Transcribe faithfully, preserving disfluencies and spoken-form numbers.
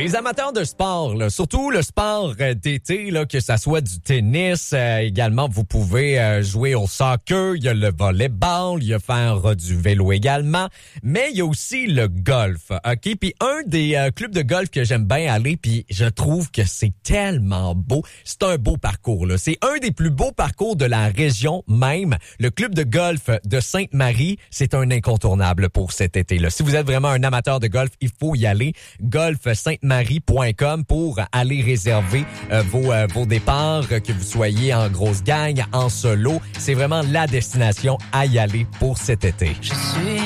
Les amateurs de sport, là, surtout le sport euh, d'été, là, que ça soit du tennis, euh, également vous pouvez euh, jouer au soccer, il y a le volleyball, il y a faire euh, du vélo également, mais il y a aussi le golf, ok? Puis un des euh, clubs de golf que j'aime bien aller, puis je trouve que c'est tellement beau, c'est un beau parcours, là. C'est un des plus beaux parcours de la région même. Le club de golf de Sainte-Marie, c'est un incontournable pour cet été-là. Si vous êtes vraiment un amateur de golf, il faut y aller. golf sainte marie point com pour aller réserver euh, vos, euh, vos départs, euh, que vous soyez en grosse gang, en solo. C'est vraiment la destination à y aller pour cet été. Je suis